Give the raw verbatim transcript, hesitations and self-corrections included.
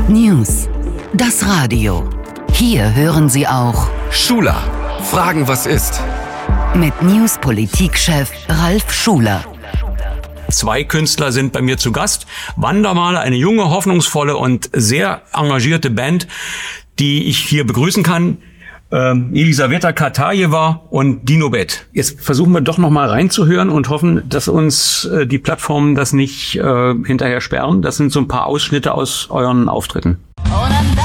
News. Das Radio. Hier hören Sie auch Schuler. Fragen, was ist? Mit News-Politik-Chef Ralf Schuler. Zwei Künstler sind bei mir zu Gast. Wandermaler, eine junge, hoffnungsvolle und sehr engagierte Band, die ich hier begrüßen kann. Ähm, Elisaveta Katajewa und Dino Bett. Jetzt versuchen wir doch noch mal reinzuhören und hoffen, dass uns äh, die Plattformen das nicht äh, hinterher sperren. Das sind so ein paar Ausschnitte aus euren Auftritten. Una